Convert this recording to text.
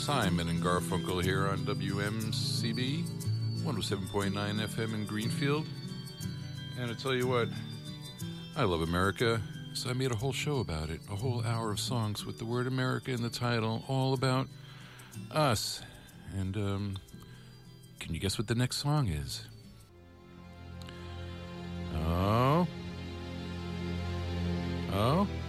Simon and Garfunkel here on WMCB 107.9 FM in Greenfield. And I tell you what, I love America, so I made a whole show about it, a whole hour of songs with the word America in the title, all about us. And can you guess what the next song is? Oh?